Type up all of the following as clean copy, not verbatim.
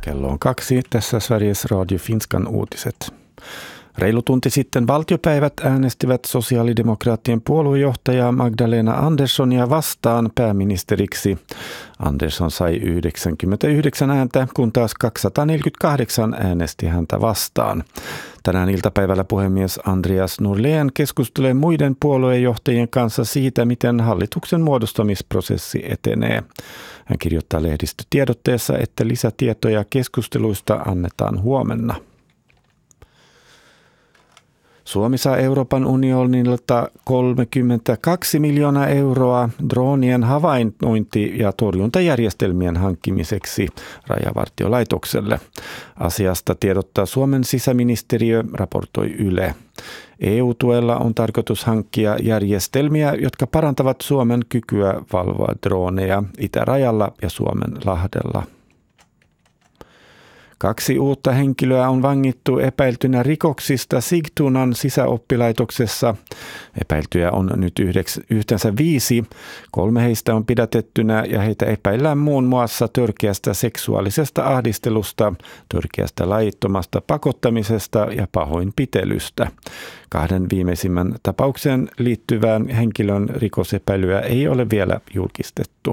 Kello on 2. Tässä Sveriges Radio Finskan uutiset. Reilu tunti sitten valtiopäivät äänestivät sosiaalidemokraattien puoluejohtaja Magdalena Anderssonia vastaan pääministeriksi. Andersson sai 99 ääntä, kun taas 248 äänesti häntä vastaan. Tänään iltapäivällä puhemies Andreas Norlén keskustelee muiden puoluejohtajien kanssa siitä, miten hallituksen muodostamisprosessi etenee. Hän kirjoittaa lehdistötiedotteessa, että lisätietoja keskusteluista annetaan huomenna. Suomi saa Euroopan unionilta 32 miljoonaa euroa droonien havainnointi- ja torjuntajärjestelmien hankkimiseksi Rajavartiolaitokselle. Asiasta tiedottaa Suomen sisäministeriö, raportoi Yle. EU-tuella on tarkoitus hankkia järjestelmiä, jotka parantavat Suomen kykyä valvoa droneja itärajalla ja Suomenlahdella. 2 uutta henkilöä on vangittu epäiltynä rikoksista Sigtunan sisäoppilaitoksessa. Epäiltyjä on nyt yhteensä 5. 3 heistä on pidätettynä ja heitä epäillään muun muassa törkeästä seksuaalisesta ahdistelusta, törkeästä lajittomasta pakottamisesta ja pahoinpitelystä. 2 viimeisimmän tapaukseen liittyvään henkilön rikosepäilyä ei ole vielä julkistettu.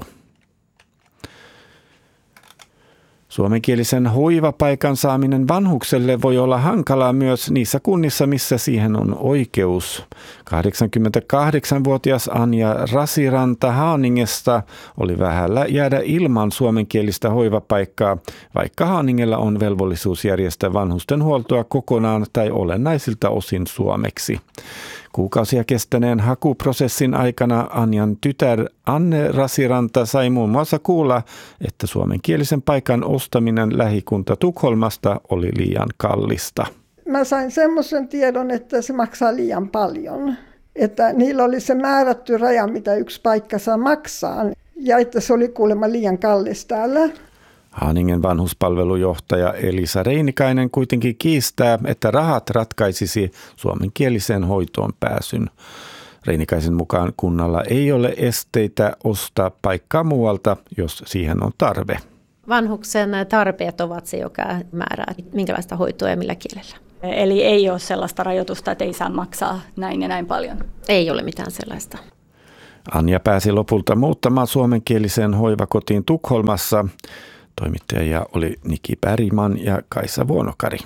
Suomenkielisen hoivapaikan saaminen vanhukselle voi olla hankalaa myös niissä kunnissa, missä siihen on oikeus. 88-vuotias Anja Rasiranta Haaningesta oli vähällä jäädä ilman suomenkielistä hoivapaikkaa, vaikka Haaningella on velvollisuus järjestää vanhustenhuoltoa kokonaan tai olennaisilta osin suomeksi. Kuukausia kestäneen hakuprosessin aikana Anjan tytär Anne Rasiranta sai muun muassa kuulla, että suomenkielisen paikan ostaminen lähikunta Tukholmasta oli liian kallista. Mä sain semmoisen tiedon, että se maksaa liian paljon. Että niillä oli se määrätty raja, mitä yksi paikka saa maksaa, ja että se oli kuulemma liian kallis täällä. Haaningen vanhuspalvelujohtaja Elisa Reinikainen kuitenkin kiistää, että rahat ratkaisisi suomenkieliseen hoitoon pääsyn. Reinikaisen mukaan kunnalla ei ole esteitä ostaa paikkaa muualta, jos siihen on tarve. Vanhuksen tarpeet ovat se, joka määrää, minkälaista hoitoa ja millä kielellä. Eli ei ole sellaista rajoitusta, että ei saa maksaa näin ja näin paljon? Ei ole mitään sellaista. Anja pääsi lopulta muuttamaan suomenkieliseen hoivakotiin Tukholmassa. Toimittajia oli Niki Bergman ja Kaisa Vuonokari.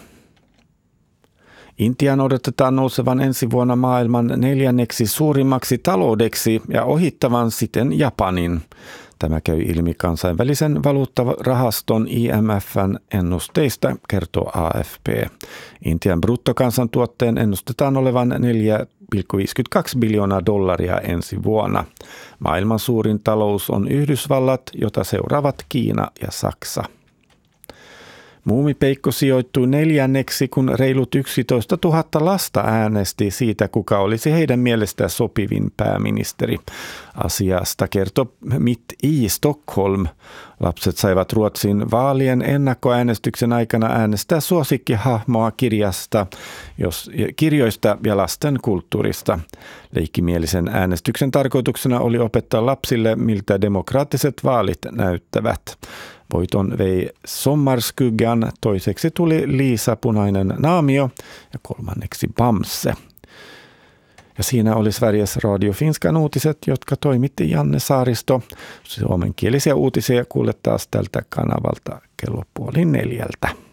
Intian odotetaan nousevan ensi vuonna maailman 4. suurimmaksi taloudeksi ja ohittavan siten Japanin. Tämä käy ilmi kansainvälisen valuuttarahaston IMF:n ennusteista, kertoo AFP. Intian bruttokansantuotteen ennustetaan olevan 4,52 biljoonaa dollaria ensi vuonna. Maailman suurin talous on Yhdysvallat, jota seuraavat Kiina ja Saksa. Muumipeikko sijoittui 4. kun reilut 11 000 lasta äänesti siitä, kuka olisi heidän mielestään sopivin pääministeri. Asiasta kertoo Mitt i Stockholm. Lapset saivat Ruotsin vaalien ennakkoäänestyksen aikana äänestää suosikkihahmoa kirjoista ja lasten kulttuurista. Leikkimielisen äänestyksen tarkoituksena oli opettaa lapsille, miltä demokraattiset vaalit näyttävät. Voiton vei Sommarskuggan, toiseksi tuli Liisa Punainen Naamio ja 3. Bamse. Ja siinä oli Sveriges Radio Finskan uutiset, jotka toimitti Janne Saaristo. Suomenkielisiä uutisia kuulet taas tältä kanavalta kello 3:30.